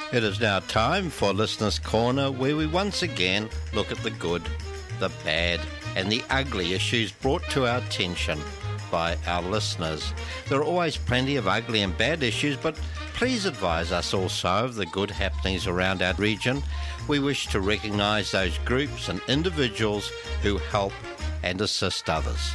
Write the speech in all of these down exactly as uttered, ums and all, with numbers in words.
It is now time for Listener's Corner, where we once again look at the good, the bad and the ugly issues brought to our attention by our listeners. There are always plenty of ugly and bad issues, but please advise us also of the good happenings around our region. We wish to recognise those groups and individuals who help and assist others.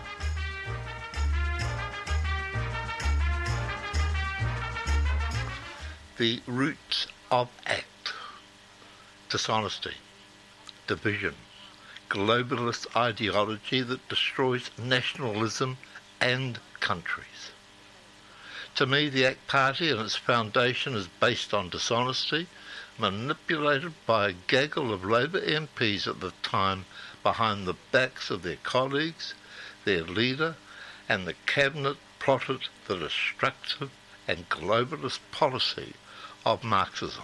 The roots of ACT: dishonesty, division, globalist ideology that destroys nationalism and countries. To me, the ACT Party and its foundation is based on dishonesty, manipulated by a gaggle of Labour M Ps at the time behind the backs of their colleagues, their leader, and the cabinet plotted the destructive and globalist policy of Marxism.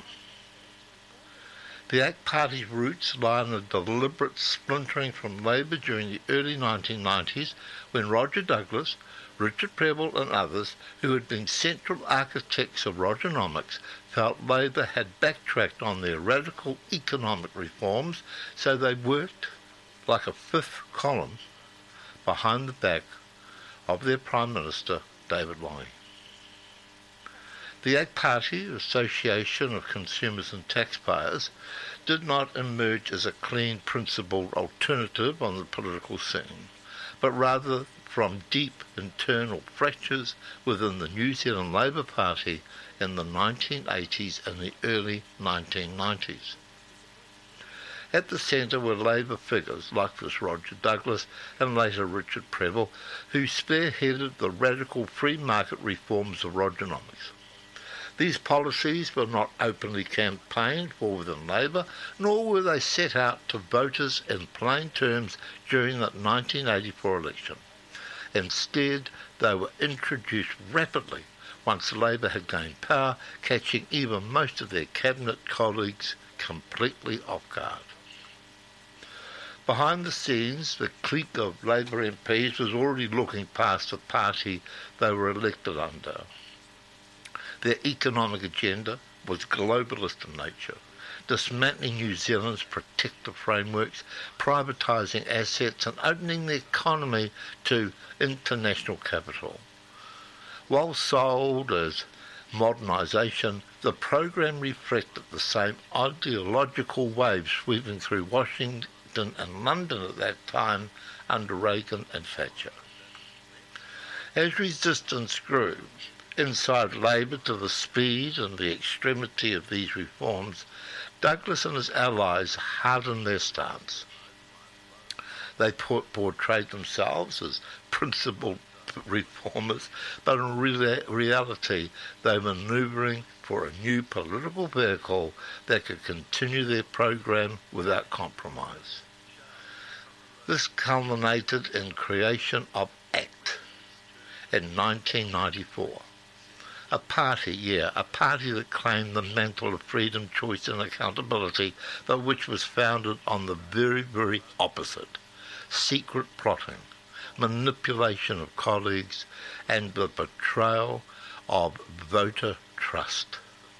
The ACT Party's roots lie in a deliberate splintering from Labour during the early nineteen nineties, when Roger Douglas, Richard Prebble and others who had been central architects of Rogernomics felt Labour had backtracked on their radical economic reforms, so they worked like a fifth column behind the back of their Prime Minister, David Lange. The ACT Party, Association of Consumers and Taxpayers, did not emerge as a clean, principled alternative on the political scene, but rather from deep internal fractures within the New Zealand Labour Party in the nineteen eighties and the early nineteen nineties. At the centre were Labour figures like this Roger Douglas and later Richard Prebble, who spearheaded the radical free market reforms of Rogernomics. These policies were not openly campaigned for within Labour, nor were they set out to voters in plain terms during the nineteen eighty-four election. Instead, they were introduced rapidly once Labour had gained power, catching even most of their cabinet colleagues completely off guard. Behind the scenes, the clique of Labour M Ps was already looking past the party they were elected under. Their economic agenda was globalist in nature, dismantling New Zealand's protective frameworks, privatising assets and opening the economy to international capital. While sold as modernisation, the program reflected the same ideological wave sweeping through Washington and London at that time under Reagan and Thatcher. As resistance grew inside Labour to the speed and the extremity of these reforms, Douglas and his allies hardened their stance. They portrayed themselves as principled reformers, but in re- reality they were manoeuvring for a new political vehicle that could continue their program without compromise. This culminated in creation of ACT in nineteen ninety-four. A party, yeah, a party that claimed the mantle of freedom, choice and accountability, but which was founded on the very, very opposite: secret plotting, manipulation of colleagues, and the betrayal of voter trust.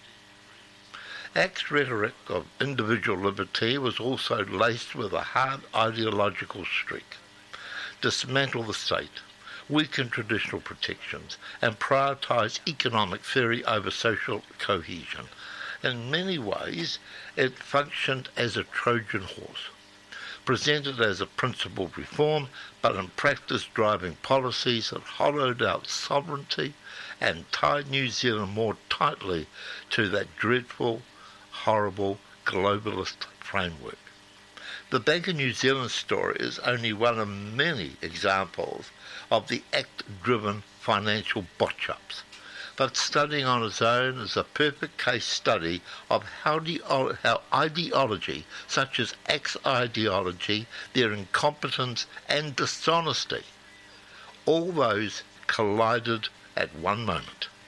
ACT's rhetoric of individual liberty was also laced with a hard ideological streak. Dismantle the state, weaken traditional protections, and prioritise economic theory over social cohesion. In many ways, it functioned as a Trojan horse, presented as a principled reform, but in practice driving policies that hollowed out sovereignty and tied New Zealand more tightly to that dreadful, horrible globalist framework. The Bank of New Zealand story is only one of many examples of the ACT-driven financial botch-ups, but studying on its own is a perfect case study of how, de- how ideology, such as ACT's ideology, their incompetence and dishonesty, all those collided at one moment.